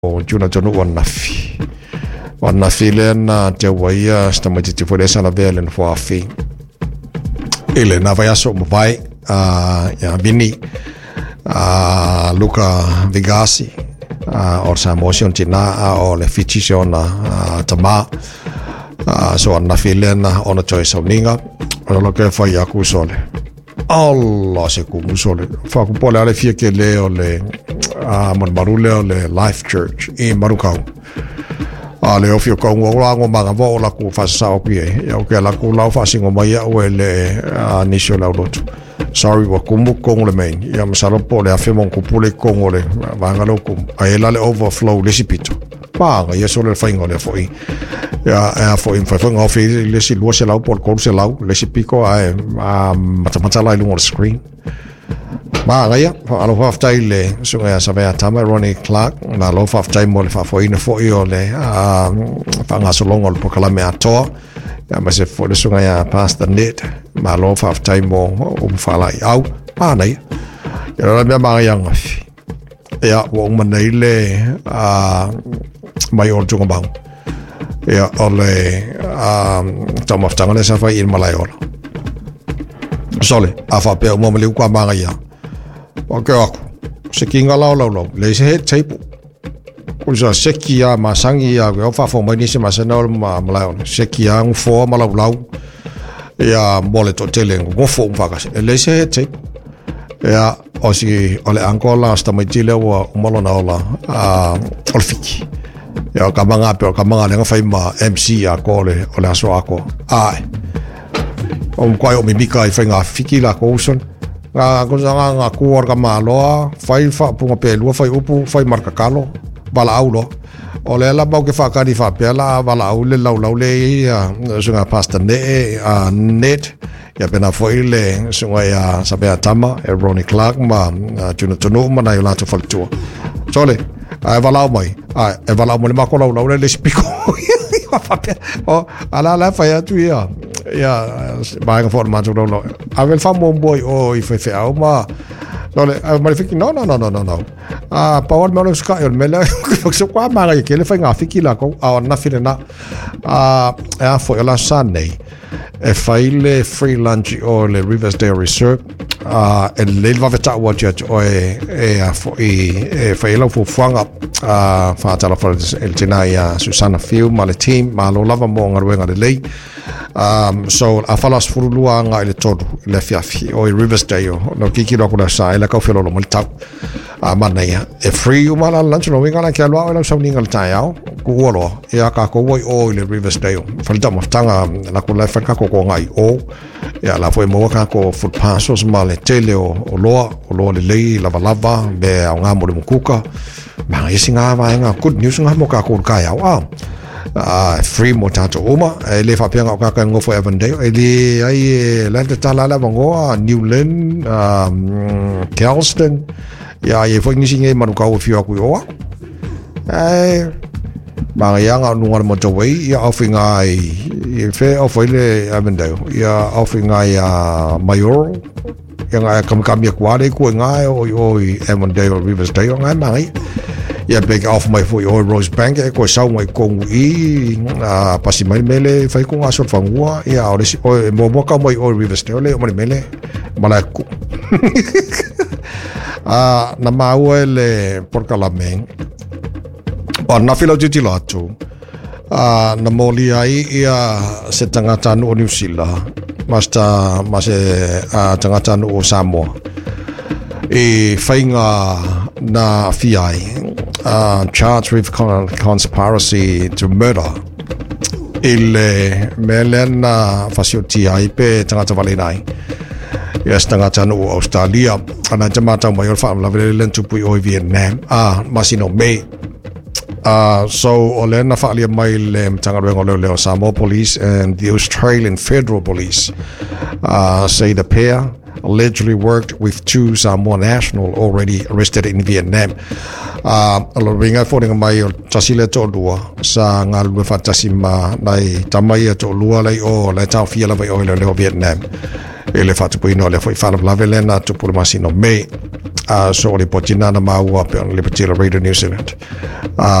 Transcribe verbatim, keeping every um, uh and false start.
o juna jonu wanafi wanafi le na te waia stamati te fore sana vele no afi ele na vai aso vai a ya vini a Luca Vigasi a orsa motion tina o le fitisio na tama so wanafi le na ona choice oninga lo ke fai aku sole Allah se kumu sole fa ku pole ale fie ke le o le a mon marule o le Life Church i Marukau a le ofio ka ngo ngo manga vo la ku fa sa o pie ya o ke la ku la fa singo mai o le a nisho la lot sorry wa kumu kong le main ya msalo pole a fe mon ku pole kong le manga lo ku a ela le overflow le sipito pa ya so le faingo le foi ya a foi fa fa ngo fe le si lo se la por ko se la le sipiko a mata mata la lu screen ma gaya alo fa taile so ya sabe atama Ronnie Clark na lo fa taile mo le fa foi no foi ole a fa nga so longo po kala me ato ya ma se fo le so ya pasta net ma lo fa taile mo o fa la au pa nei ya la me ma ya ngafi ya wo manile a mai or junga bang ya ole a tama tangale sa fa in malayola sole a fa pe mo le kwa ma ya okay aku se kinga lao lao lao le se taipu usa sekia masangi ya go fa fo mai ni se masana ma malao sekia un fo malau lao ya mole to tele go fo un fagas le se taipu ya osi ole angola sta mai tile wa malo na ola a olfiki ya kamanga pe kamanga le fa ma M C ya ko le ole aso ako ai om kwai o mi mika i fenga fiki la ko uson nga ko nga nga kuor ka malo fai fa punga pelu fai upu fai marka kalo bala aulo ole la bau ke fa ka di fa pela bala aule lau lau le ya sunga pasta ne a net ya pena foi le sunga ya sabe tama e Ronnie Clark ma tunu tunu ma na yola to faltua sole ai bala mai ai e bala mo le ma ko lau lau le spiko o ala la fa ya tu ya ya ba nga forma tu lo avel fa mon boy o i fe fe au ma no le ma fiki no no no no no no ah power me lo ska el mela so kwa ma ga ke le fa nga fiki la ko a na file na ah a fo la sanne e fa ile free lunch o le Riversdale Reserve ah el le va veta wa jet o e e a fo e fa ile fo fanga ah fa ta la fa el tinaya Susana Fiu ma le team ma lo lava mo ngarwenga le lei um so a falas furulua nga ile todo le fiafi o Riversdale no kiki lo kula sa ile ka felo lo multa a manaya e free u mala lunch no winga na ke lo ala so ninga tayao ku wolo ya ka ko woi o ile Riversdale falta mo tanga na kula fa ka ko ngai o ya la foi mo ka ko foot passos male tele o lo o lo le lei lava lava be a nga mo le mukuka ma isinga va nga good news nga mo ka ko ka ya wa ah free motato uma le fa pia ka ka ngo for Avondale ele ai la tala la bongo Newland um Kelston ya ye foi ni singe manu ka o fio ku o ai ma ya nga no mo to wei ya ofinga ai fe o foi le Avondale ya ofinga ya mayor ya nga kam kam ya kwale ku nga o o Avondale Riversdale nga mai ya big off my for your Rose Bank e ko sa mo ko i a pasi mai mele fai ko aso fangua ya o o mo mo ka mo o Riversdale o mele malaku a na mau ele por Calamen o na filo titi lato a na moli ai ia se tangata no New Zealand masta mase a tangata no Samoa e fainga na fiai Uh, charged with con- conspiracy to murder il melena fasioti ai pe tangata valenai yes tangata no Australia ana jamata mai fa la velen tu pui o Vietnam ah masino me uh so olena fa ali mai le tangata ngolo le Samoa police and the Australian Federal Police uh say the pair allegedly worked with two Samoan national already arrested in Vietnam. Uh, alo ringa fo nga mai tasile to lua sa nga lu fa tasima nai tamai to lua lai o la tau fia la vai o le Vietnam ele fa tu no le foi fa la velena tu por masino me uh, so oli po chinana maua pe on li po chila Radio New Zealand. Uh,